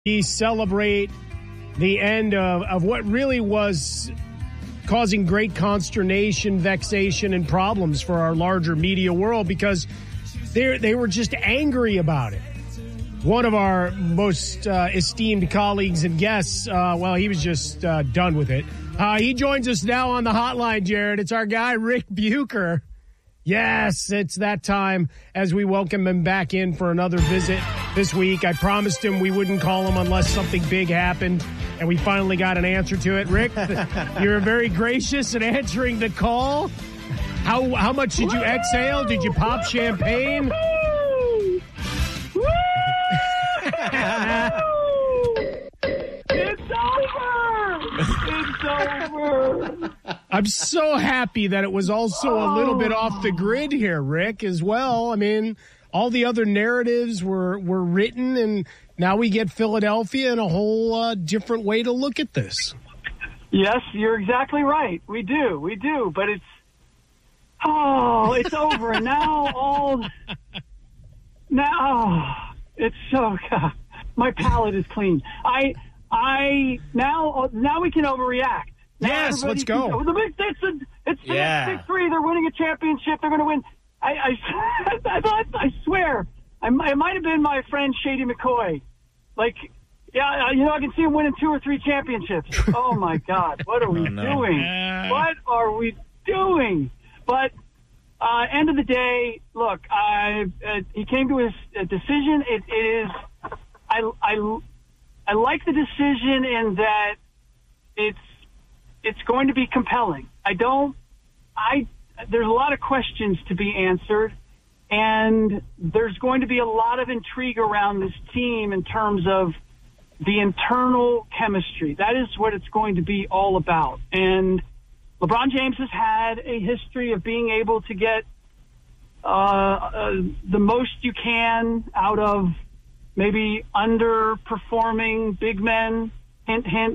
We celebrate the end of what really was causing great consternation, vexation, and problems for our larger media world because they were just angry about it. One of our most esteemed colleagues and guests, he was just done with it. He joins us now on the hotline, Jared. It's our guy, Rick Bucher. Yes, it's that time as we welcome him back in for another visit this week. I promised him we wouldn't call him unless something big happened, and we finally got an answer to it. Rick, you're very gracious in answering the call. How much did you exhale? Did you pop champagne? It's over! It's over! I'm so happy that it was also a little bit off the grid here, Rick, as well. I mean, all the other narratives were written, and now we get Philadelphia in a whole different way to look at this. Yes, you're exactly right. We do. But it's over. And now it's so, God, my palate is clean. Now we can overreact. Now yes, let's go. It's 6-3. They're winning a championship. They're going to win. I swear, I might have been my friend Shady McCoy. Like, I can see him winning 2 or 3 championships. Oh my God, what are we doing? What are we doing? But end of the day, look, he came to his decision. It is. I like the decision in that it's going to be compelling. There's a lot of questions to be answered, and there's going to be a lot of intrigue around this team in terms of the internal chemistry. That is what it's going to be all about. And LeBron James has had a history of being able to get the most you can out of maybe underperforming big men, hint, hint,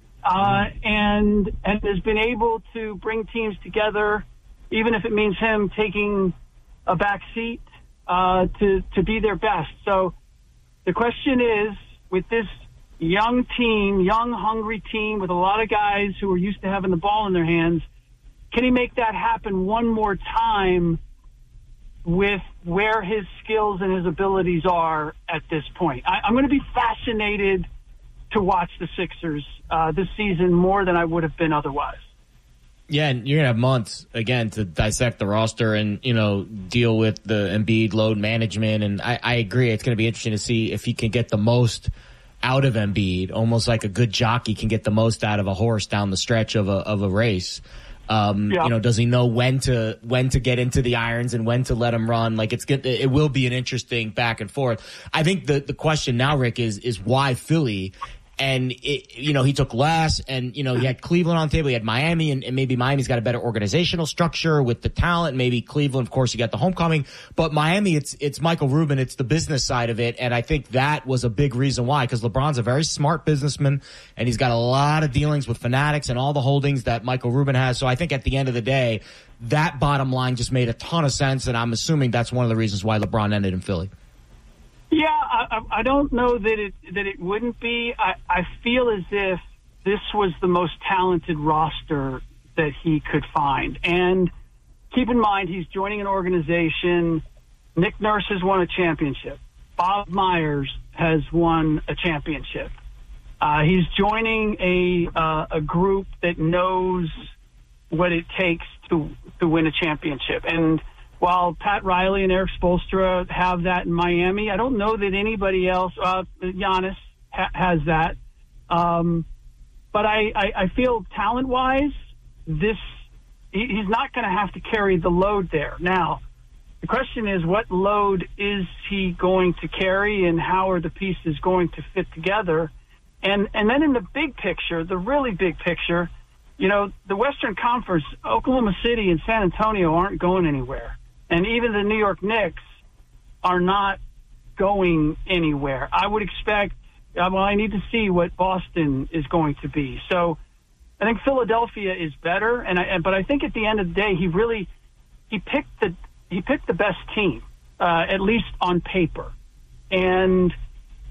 and has been able to bring teams together, even if it means him taking a back seat to be their best. So the question is, with this young team, young, hungry team with a lot of guys who are used to having the ball in their hands, can he make that happen one more time with where his skills and his abilities are at this point? I'm going to be fascinated to watch the Sixers this season more than I would have been otherwise. Yeah, and you're going to have months, again, to dissect the roster and, deal with the Embiid load management. And I agree. It's going to be interesting to see if he can get the most out of Embiid, almost like a good jockey can get the most out of a horse down the stretch of a race. Does he know when to get into the irons and when to let him run? Like, it will be an interesting back and forth. I think the question now, Rick, is why Philly? And he took less, and he had Cleveland on the table, he had Miami, and maybe Miami's got a better organizational structure with the talent. Maybe Cleveland, of course, you got the homecoming, but Miami, it's Michael Rubin, it's the business side of it, and I think that was a big reason why, because LeBron's a very smart businessman, and he's got a lot of dealings with Fanatics and all the holdings that Michael Rubin has. So I think at the end of the day, that bottom line just made a ton of sense, and I'm assuming that's one of the reasons why LeBron ended in Philly. Yeah, I don't know that it wouldn't be. I feel as if this was the most talented roster that he could find. And keep in mind, he's joining an organization. Nick Nurse has won a championship. Bob Myers has won a championship. He's joining a group that knows what it takes to win a championship. And while Pat Riley and Eric Spoelstra have that in Miami, I don't know that anybody else, Giannis has that. But I feel talent-wise, he's not going to have to carry the load there. Now, the question is, what load is he going to carry, and how are the pieces going to fit together? And then in the big picture, the really big picture, the Western Conference, Oklahoma City and San Antonio aren't going anywhere. And even the New York Knicks are not going anywhere. I would expect, I need to see what Boston is going to be. So I think Philadelphia is better, but I think at the end of the day, he picked the best team, at least on paper. And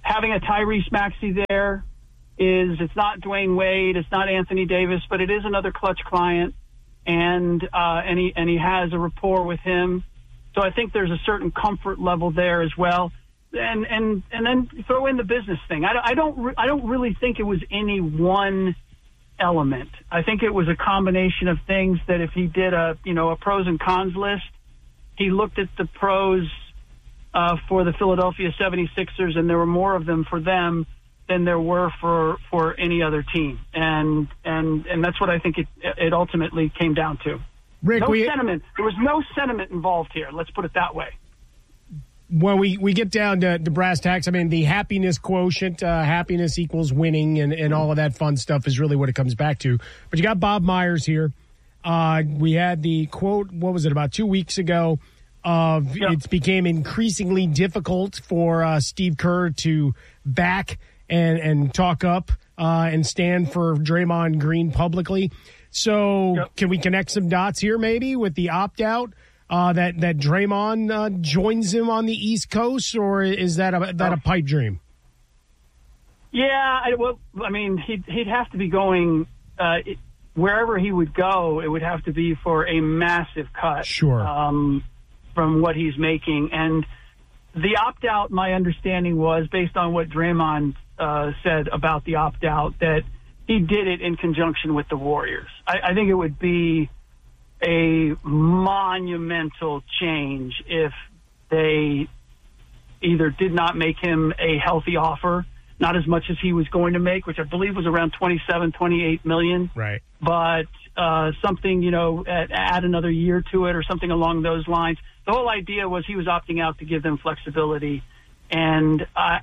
having a Tyrese Maxey there it's not Dwayne Wade, it's not Anthony Davis, but it is another clutch client, and he has a rapport with him. So I think there's a certain comfort level there as well. And then throw in the business thing. I don't really think it was any one element. I think it was a combination of things that if he did a pros and cons list, he looked at the pros for the Philadelphia 76ers, and there were more of them for them than there were for any other team. And that's what I think it ultimately came down to. Rick, sentiment. There was no sentiment involved here. Let's put it that way. When we get down to brass tacks, I mean, the happiness quotient, happiness equals winning, and all of that fun stuff is really what it comes back to. But you got Bob Myers here. We had the quote, what was it, about 2 weeks ago, of it became increasingly difficult for Steve Kerr to back and talk up and stand for Draymond Green publicly. So Can we connect some dots here maybe with the opt-out? That Draymond joins him on the East Coast, or is that a pipe dream? Yeah, he'd have to be going wherever he would go. It would have to be for a massive cut, sure, from what he's making. And the opt-out, my understanding was, based on what Draymond said about the opt-out, that he did it in conjunction with the Warriors. I think it would be a monumental change if they either did not make him a healthy offer, not as much as he was going to make, which I believe was around 27, 28 million. Right. But something, add another year to it or something along those lines. The whole idea was he was opting out to give them flexibility. And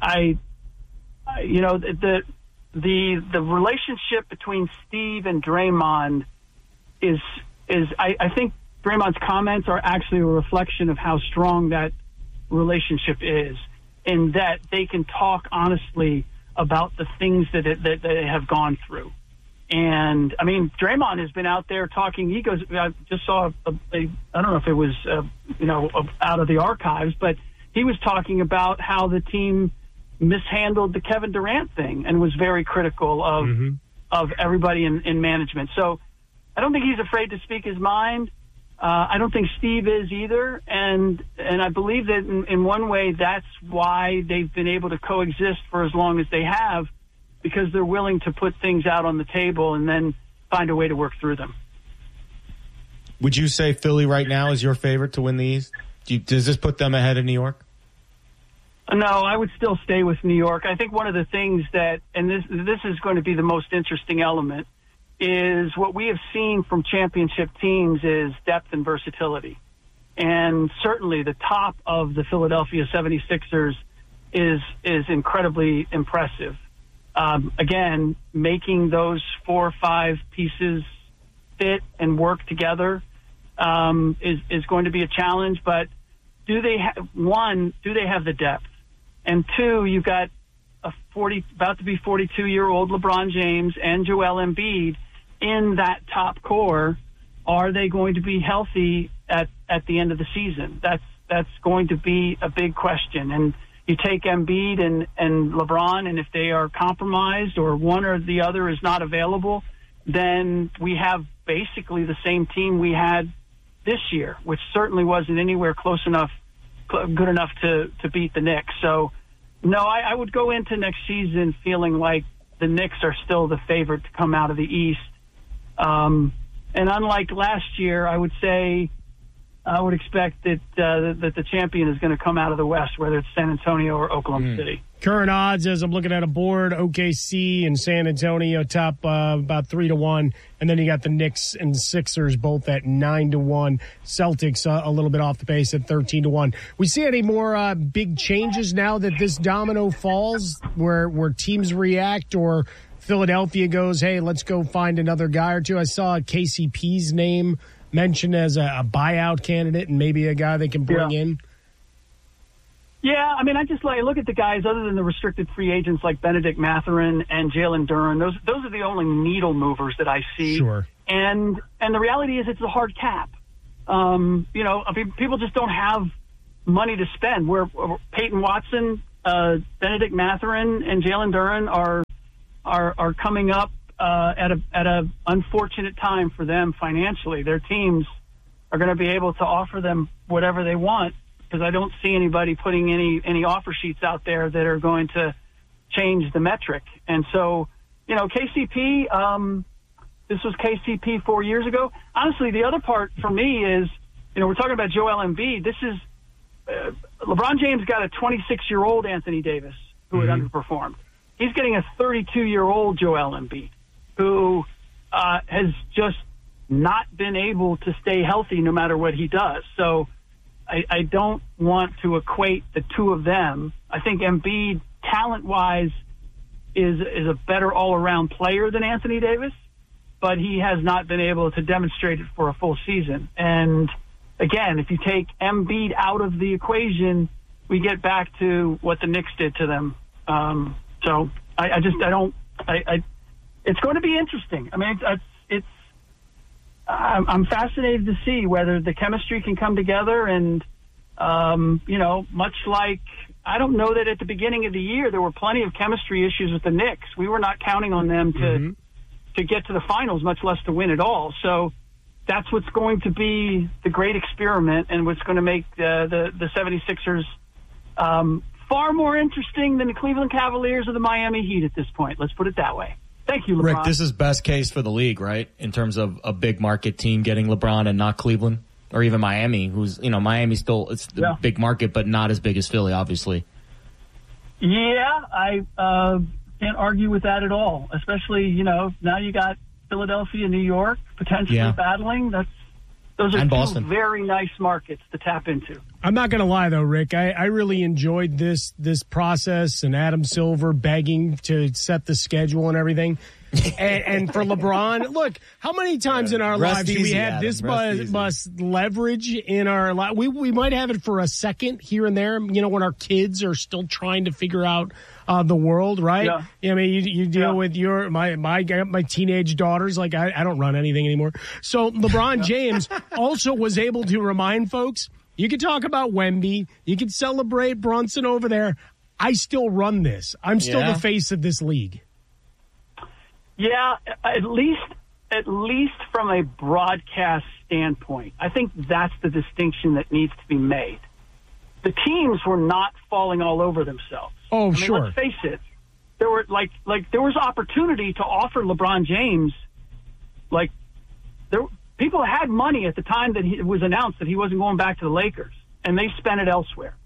the relationship between Steve and Draymond is I think Draymond's comments are actually a reflection of how strong that relationship is, in that they can talk honestly about the things that they have gone through. And I mean, Draymond has been out there talking. He goes, I just saw I don't know if it was out of the archives, but he was talking about how the team mishandled the Kevin Durant thing and was very critical of everybody in management. So I don't think he's afraid to speak his mind. I don't think Steve is either. And I believe that in one way, that's why they've been able to coexist for as long as they have, because they're willing to put things out on the table and then find a way to work through them. Would you say Philly right now is your favorite to win the East? Does this put them ahead of New York? No, I would still stay with New York. I think one of the things that, and this is going to be the most interesting element, is what we have seen from championship teams is depth and versatility. And certainly the top of the Philadelphia 76ers is incredibly impressive. Again, making those 4 or 5 pieces fit and work together is going to be a challenge. But do they have the depth? And 2, you've got about to be 42-year-old LeBron James and Joel Embiid in that top core. Are they going to be healthy at the end of the season? That's going to be a big question. And you take Embiid and LeBron, and if they are compromised or one or the other is not available, then we have basically the same team we had this year, which certainly wasn't anywhere good enough to beat the Knicks. So, no, I would go into next season feeling like the Knicks are still the favorite to come out of the East. And unlike last year, I would expect that the champion is going to come out of the West, whether it's San Antonio or Oklahoma City. Current odds, as I'm looking at a board, OKC and San Antonio top about 3-1, and then you got the Knicks and Sixers both at 9-1. Celtics a little bit off the pace at 13-1. We see any more big changes now that this domino falls, where teams react, or Philadelphia goes, hey, let's go find another guy or two? I saw KCP's name mentioned as a buyout candidate and maybe a guy they can bring in. Yeah, I mean, I just look at the guys other than the restricted free agents like Benedict Mathurin and Jalen Duren. Those are the only needle movers that I see. Sure. And the reality is it's a hard cap. People just don't have money to spend. Where Peyton Watson Benedict Mathurin and Jalen Duren are coming up at a unfortunate time for them financially. Their teams are going to be able to offer them whatever they want, because I don't see anybody putting any offer sheets out there that are going to change the metric. And so, KCP, this was KCP 4 years ago. Honestly, the other part for me is, we're talking about Joel Embiid. This is LeBron James got a 26-year-old Anthony Davis who had underperformed. He's getting a 32-year-old Joel Embiid who has just not been able to stay healthy no matter what he does. So I don't want to equate the two of them. I think Embiid, talent-wise, is a better all-around player than Anthony Davis, but he has not been able to demonstrate it for a full season. And again, if you take Embiid out of the equation, we get back to what the Knicks did to them. So it's going to be interesting. I mean, I'm fascinated to see whether the chemistry can come together. And, much like, I don't know that at the beginning of the year there were plenty of chemistry issues with the Knicks. We were not counting on them to get to the finals, much less to win it all. So that's what's going to be the great experiment, and what's going to make the 76ers far more interesting than the Cleveland Cavaliers or the Miami Heat at this point. Let's put it that way. Thank you, LeBron. Rick, this is best case for the league, right? In terms of a big market team getting LeBron and not Cleveland, or even Miami, who's, Miami still, it's the big market, but not as big as Philly, obviously. Yeah, I can't argue with that at all. Especially, now you got Philadelphia, New York potentially battling. Those are two very nice markets to tap into. I'm not going to lie, though, Rick. I really enjoyed this process, and Adam Silver begging to set the schedule and everything. and for LeBron, look, how many times in our lives do we have this much leverage in our life? We might have it for a second here and there, when our kids are still trying to figure out the world, right? Yeah. I mean, you deal with my teenage daughters. Like, I don't run anything anymore. So LeBron James also was able to remind folks, you can talk about Wemby, you can celebrate Brunson over there. I still run this. I'm still the face of this league. Yeah, at least from a broadcast standpoint, I think that's the distinction that needs to be made. The teams were not falling all over themselves. Oh, sure. Let's face it. There were there was opportunity to offer LeBron James, people had money at the time that it was announced that he wasn't going back to the Lakers, and they spent it elsewhere.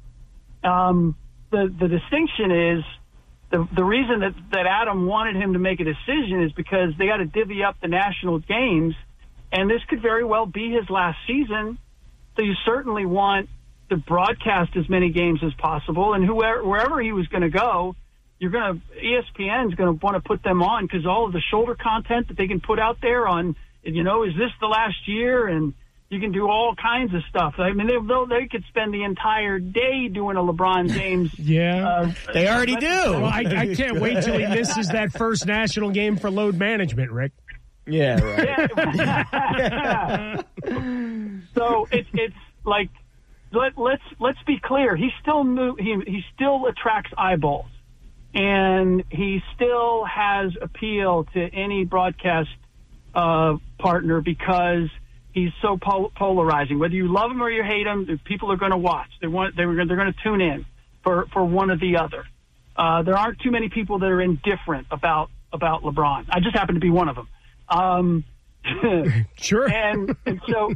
The distinction is, the reason that Adam wanted him to make a decision is because they got to divvy up the national games, and this could very well be his last season. So you certainly want to broadcast as many games as possible, and wherever he was going to go, ESPN's going to want to put them on, because all of the shoulder content that they can put out there on, is this the last year? And you can do all kinds of stuff. I mean, they could spend the entire day doing a LeBron James. They already do. Well, I can't wait till he misses that first national game for load management, Rick. Yeah, right. Yeah. So it's like, let's be clear. He still attracts eyeballs, and he still has appeal to any broadcast partner, because he's so polarizing. Whether you love him or you hate him, people are going to watch. They're going to tune in for one or the other. There aren't too many people that are indifferent about LeBron. I just happen to be one of them. Sure. And so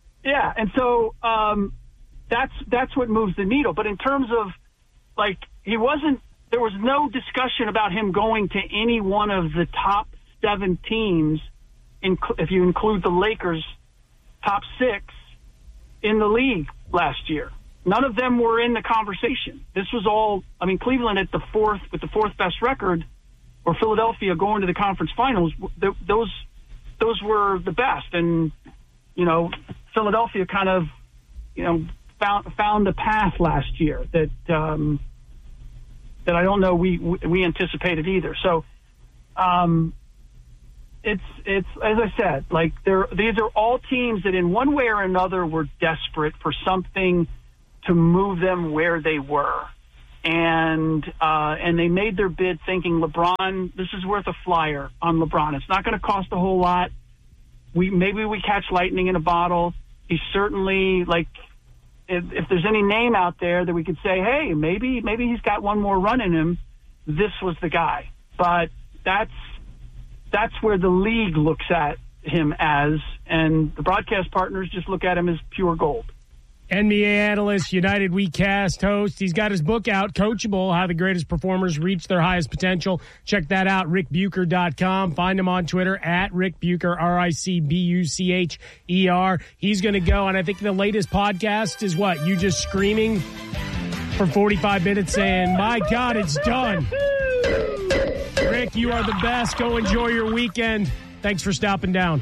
that's what moves the needle. But in terms of, there was no discussion about him going to any one of the top 7 teams, if you include the Lakers, top 6 in the league last year. None of them were in the conversation. This was all, Cleveland with the fourth best record, or Philadelphia going to the conference finals, those were the best. And, Philadelphia kind of, found a path last year that I don't know we anticipated either. So, it's as I said, these are all teams that in one way or another were desperate for something to move them where they were. and they made their bid thinking LeBron, this is worth a flyer on LeBron. It's not going to cost a whole lot. Maybe we catch lightning in a bottle. He's certainly, like, if there's any name out there that we could say, hey, maybe he's got one more run in him, this was the guy. But that's where the league looks at him as, and the broadcast partners just look at him as pure gold. NBA analyst, United We Cast host. He's got his book out, Coachable, How the Greatest Performers Reach Their Highest Potential. Check that out, rickbucher.com. Find him on Twitter, at Rick Bucher, RICBUCHER. He's going to go, and I think the latest podcast is what? You just screaming for 45 minutes saying, my God, it's done. Rick, you are the best. Go enjoy your weekend. Thanks for stopping down.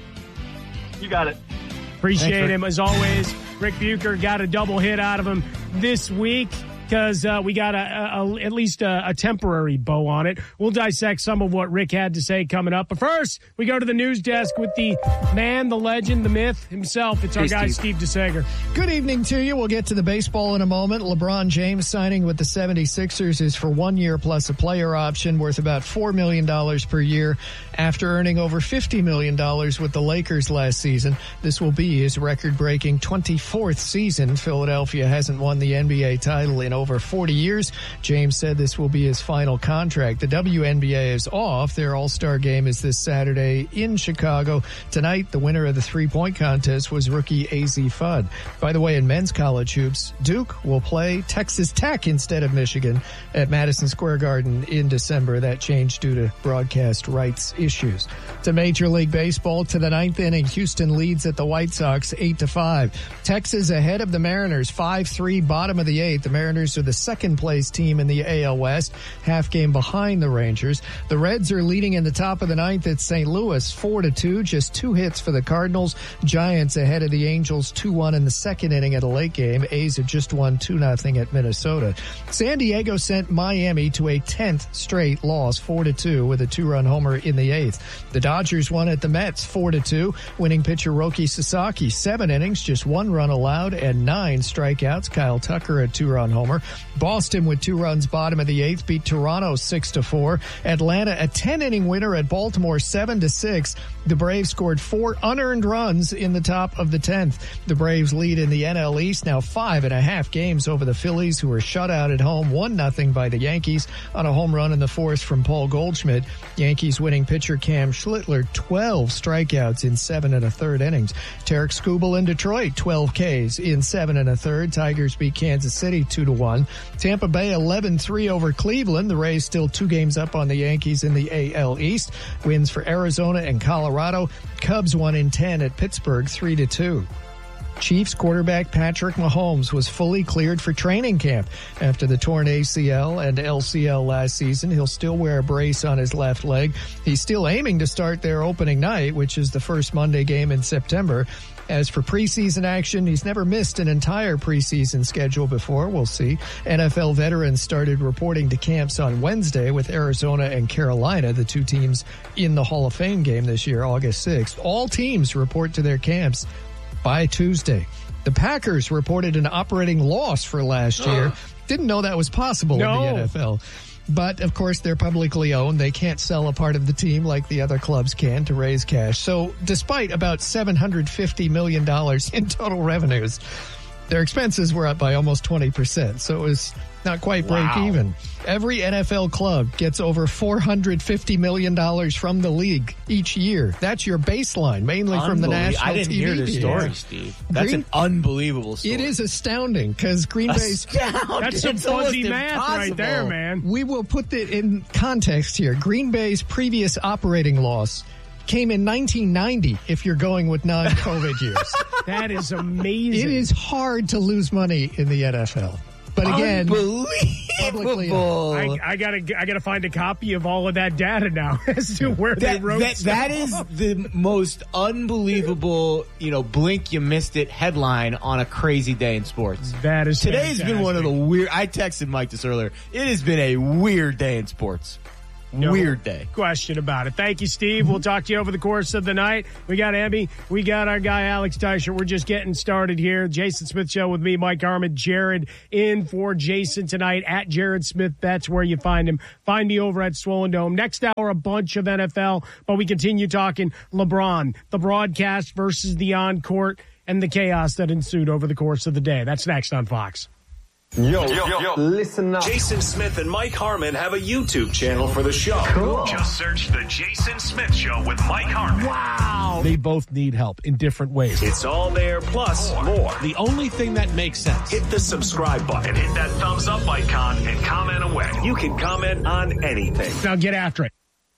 You got it. Appreciate him, as always. Rick Bucher got a double hit out of him this week because we got at least a temporary bow on it. We'll dissect some of what Rick had to say coming up. But first, we go to the news desk with the man, the legend, the myth himself. It's our guy, Steve DeSager. Good evening to you. We'll get to the baseball in a moment. LeBron James signing with the 76ers is for 1 year plus a player option worth about $4 million per year after earning over $50 million with the Lakers last season. This will be his record-breaking 24th season. Philadelphia hasn't won the NBA title in over 40 years. James said this will be his final contract. The WNBA is off. Their All-Star game is this Saturday in Chicago. Tonight, the winner of the three-point contest was rookie AZ Fudd. By the way, in men's college hoops, Duke will play Texas Tech instead of Michigan at Madison Square Garden in December. That changed due to broadcast rights issues. To Major League Baseball, to the ninth inning, Houston leads at the White Sox 8-5. Texas ahead of the Mariners 5-3, bottom of the eighth. The Mariners are the second place team in the AL West, half game behind the Rangers. The Reds are leading in the top of the ninth at St. Louis 4-2, just 2 hits for the Cardinals. Giants ahead of the Angels 2-1 in the second inning at a late game. A's have just won 2-0 at Minnesota. San Diego sent Miami to a 10th straight loss 4-2 with a 2-run homer in the eighth. The Dodgers won at the Mets 4-2, winning pitcher Roki Sasaki 7 innings, just 1 run allowed and 9 strikeouts. Kyle Tucker a 2-run homer. Boston with 2 runs bottom of the eighth beat Toronto 6-4. Atlanta a 10-inning winner at Baltimore 7-6. The Braves scored 4 unearned runs in the top of the 10th. The Braves lead in the NL East now 5.5 games over the Phillies, who were shut out at home 1-0 by the Yankees on a home run in the fourth from Paul Goldschmidt. Yankees winning pitcher Cam Schlittler 12 strikeouts in 7 1/3 innings. Tarek Skubal in Detroit 12 Ks in 7 1/3. Tigers beat Kansas City 2-1. Tampa Bay 11-3 over Cleveland. The Rays still 2 games up on the Yankees in the AL East. Wins for Arizona and Colorado. Cubs won in 10 at Pittsburgh 3-2. Chiefs quarterback Patrick Mahomes was fully cleared for training camp after the torn ACL and LCL last season. He'll still wear a brace on his left leg. He's still aiming to start their opening night, which is the first Monday game in September. As for preseason action, he's never missed an entire preseason schedule before. We'll see. NFL veterans started reporting to camps on Wednesday with Arizona and Carolina, the 2 teams in the Hall of Fame game this year, August 6th. All teams report to their camps by Tuesday. The Packers reported an operating loss for last year. Didn't know that was possible in the NFL. But, of course, they're publicly owned. They can't sell a part of the team like the other clubs can to raise cash. So despite about $750 million in total revenues, their expenses were up by almost 20%. So it was not quite break even. Every NFL club gets over $450 million from the league each year. That's your baseline, mainly from the national TV. I didn't hear the story, Steve. That's an unbelievable story. It is astounding because Green Bay's... That's some fuzzy math right there, man. We will put it in context here. Green Bay's previous operating loss came in 1990 if you're going with non-COVID years. That is amazing. It is hard to lose money in the NFL. But again, unbelievable. I gotta find a copy of all of that data now as to where they wrote that is the most unbelievable, blink you missed it headline on a crazy day in sports. That is Today's been one of the weird. I texted Mike this earlier. It has been a weird day in sports. Weird day. Question about it. Thank you, Steve. We'll talk to you over the course of the night. We got Emmy. We got our guy, Alex Teicher. We're just getting started here. Jason Smith Show with me, Mike Harmon. Jared in for Jason tonight at Jared Smith. That's where you find him. Find me over at Swollen Dome. Next hour, a bunch of NFL, but we continue talking LeBron, the broadcast versus the on-court, and the chaos that ensued over the course of the day. That's next on Fox. Yo, listen up. Jason Smith and Mike Harmon have a YouTube channel for the show. Cool. Just search The Jason Smith Show with Mike Harmon. Wow. They both need help in different ways. It's all there, plus more. The only thing that makes sense. Hit the subscribe button, hit that thumbs up icon, and comment away. You can comment on anything. Now get after it.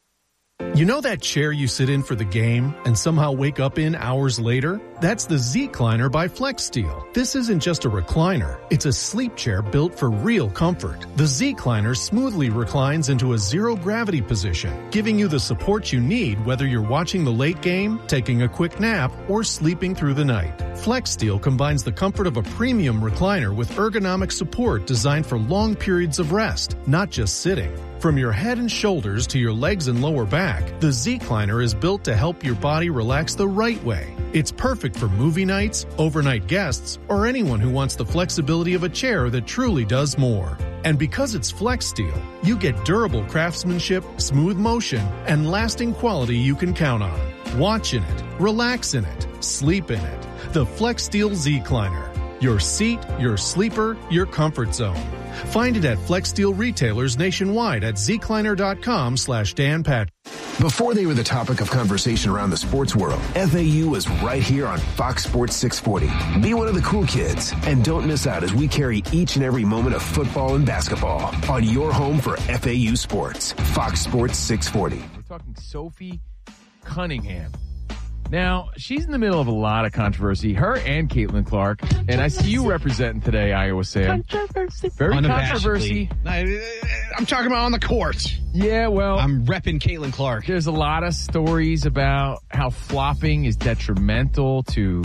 You know that chair you sit in for the game and somehow wake up in hours later? That's the Z-Cliner by FlexSteel. This isn't just a recliner. It's a sleep chair built for real comfort. The Z-Cliner smoothly reclines into a zero-gravity position, giving you the support you need whether you're watching the late game, taking a quick nap, or sleeping through the night. FlexSteel combines the comfort of a premium recliner with ergonomic support designed for long periods of rest, not just sitting. From your head and shoulders to your legs and lower back, the Z-Cliner is built to help your body relax the right way. It's perfect for movie nights, overnight guests, or anyone who wants the flexibility of a chair that truly does more. And because it's FlexSteel, you get durable craftsmanship, smooth motion, and lasting quality you can count on. Watch in it, relax in it, sleep in it. The FlexSteel Z-Cliner. Your seat, your sleeper, your comfort zone. Find it at FlexSteel retailers nationwide at zcliner.com/Dan Patrick. Before they were the topic of conversation around the sports world, FAU is right here on Fox Sports 640. Be one of the cool kids and don't miss out as we carry each and every moment of football and basketball on your home for FAU sports. Fox Sports 640. We're talking Sophie Cunningham. Now, she's in the middle of a lot of controversy, her and Caitlin Clark, and I see you representing today, Iowa Sam. Controversy. Very controversy. I'm talking about on the court. Yeah, well, I'm repping Caitlin Clark. There's a lot of stories about how flopping is detrimental to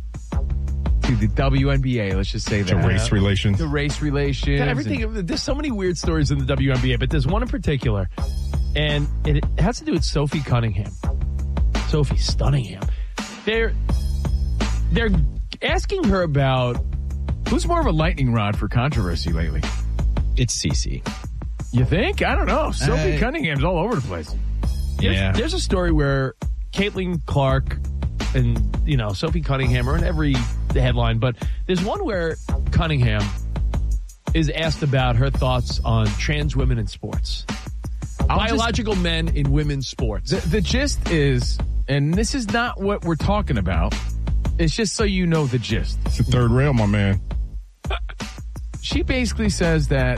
the WNBA, let's just say that. To race relations. The race relations. Everything. There's so many weird stories in the WNBA, but there's one in particular, and it has to do with Sophie Cunningham. Sophie Stunningham. They're asking her about who's more of a lightning rod for controversy lately. It's Cece. You think? I don't know. Sophie Cunningham's all over the place. There's a story where Caitlin Clark and Sophie Cunningham are in every headline, but there's one where Cunningham is asked about her thoughts on trans women in sports. Biological men in women's sports. The gist is, and this is not what we're talking about, it's just so you know the gist. It's the third rail, my man. She basically says that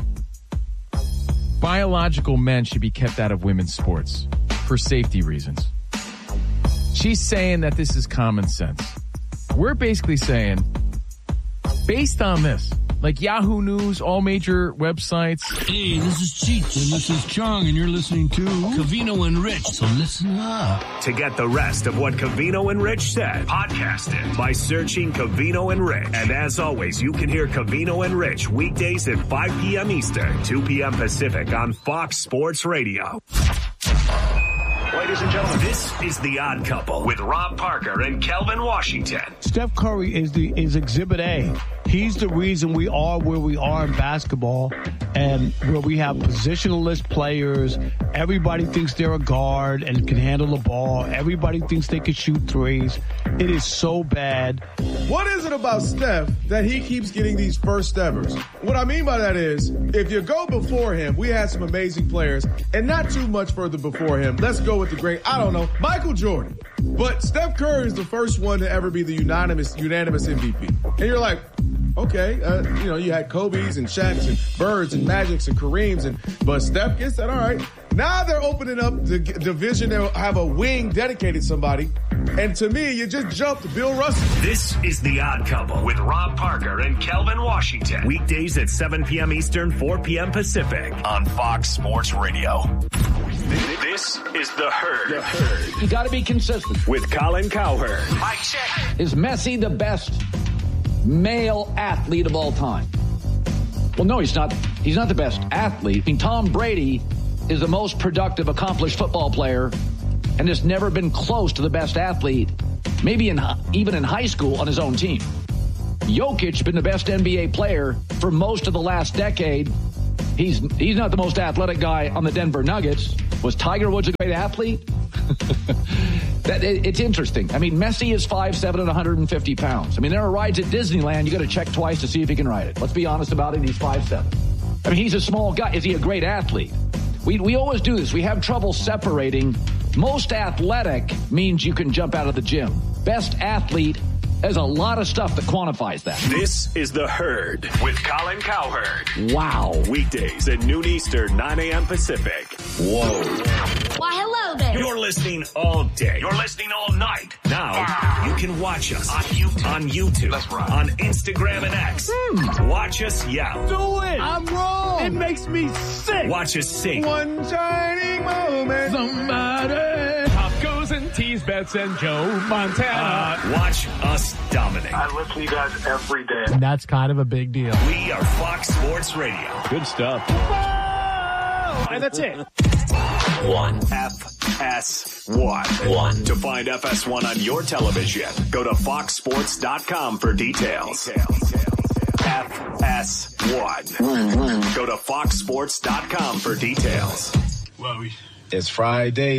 biological men should be kept out of women's sports for safety reasons. She's saying that this is common sense. We're basically saying, based on this, like Yahoo News, all major websites. Hey, this is Cheech, and this is Chong, and you're listening to Covino and Rich, so listen up. To get the rest of what Covino and Rich said, podcast it by searching Covino and Rich. And as always, you can hear Covino and Rich weekdays at 5 p.m. Eastern, 2 p.m. Pacific on Fox Sports Radio. Ladies and gentlemen, this is The Odd Couple with Rob Parker and Kelvin Washington. Steph Curry is Exhibit A. He's the reason we are where we are in basketball and where we have positionless players. Everybody thinks they're a guard and can handle the ball. Everybody thinks they can shoot threes. It is so bad. What is it about Steph that he keeps getting these first steppers? What I mean by that is, if you go before him, we had some amazing players, and not too much further before him. Let's go with the great, Michael Jordan. But Steph Curry is the first one to ever be the unanimous MVP. And you're like, okay, you had Kobe's and Shaq's and Birds and Magics and Kareem's, but Steph gets that, all right. Now they're opening up the division. They'll have a wing dedicated to somebody. And to me, you just jumped Bill Russell. This is The Odd Couple with Rob Parker and Kelvin Washington. Weekdays at 7 p.m. Eastern, 4 p.m. Pacific on Fox Sports Radio. This is The Herd. You got to be consistent. With Colin Cowherd. Mike check. Is Messi the best male athlete of all time? Well, no, he's not. He's not the best athlete. I mean, Tom Brady is the most productive, accomplished football player and has never been close to the best athlete, maybe even in high school, on his own team. Jokic been the best NBA player for most of the last decade. He's not the most athletic guy on the Denver Nuggets. Was Tiger Woods a great athlete? It's interesting. I mean, Messi is 5'7" and 150 pounds. I mean, there are rides at Disneyland you got to check twice to see if he can ride it. Let's be honest about it. He's 5'7". I mean, he's a small guy. Is he a great athlete? We always do this. We have trouble separating. Most athletic means you can jump out of the gym. Best athlete, there's a lot of stuff that quantifies that. This is The Herd with Colin Cowherd. Wow. Weekdays at noon Eastern, 9 a.m. Pacific. Whoa. Why, hello there. You're listening all day. You're listening all night. Now, you can watch us on YouTube, That's right. on Instagram and X. Watch us yell. Do it. I'm wrong. It makes me sick. Watch us sing. One shining moment. Somebody. Tacos and teas, bets and Joe Montana. Watch us dominate. I listen to you guys every day. And that's kind of a big deal. We are Fox Sports Radio. Good stuff. And that's it. One. FS1. To find FS1 on your television, go to foxsports.com for details. FS1. Go to foxsports.com for details. It's Friday.